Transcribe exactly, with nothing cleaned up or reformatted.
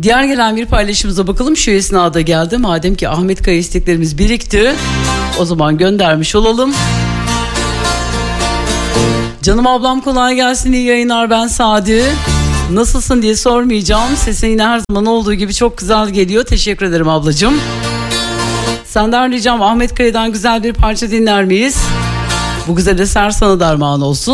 Diğer gelen bir paylaşımıza bakalım. Şu esnada geldi. Madem ki Ahmet Kaya isteklerimiz birikti, o zaman göndermiş olalım. Canım ablam kolay gelsin, iyi yayınlar, ben Sadi. Nasılsın diye sormayacağım. Sesin yine her zaman olduğu gibi çok güzel geliyor. Teşekkür ederim ablacığım. Senden ricam Ahmet Kaya'dan güzel bir parça dinler miyiz? Bu güzel eser sana derman olsun.